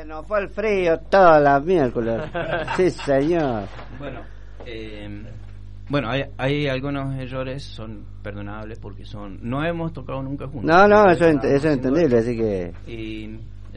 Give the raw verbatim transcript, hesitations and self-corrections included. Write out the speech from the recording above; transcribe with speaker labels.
Speaker 1: Se nos fue el frío toda la miércoles. Sí, señor.
Speaker 2: Bueno, eh, bueno, hay, hay algunos errores, son perdonables porque son, no hemos tocado nunca juntos.
Speaker 1: No, no, eso, es, eso es entendible, así que...
Speaker 2: Y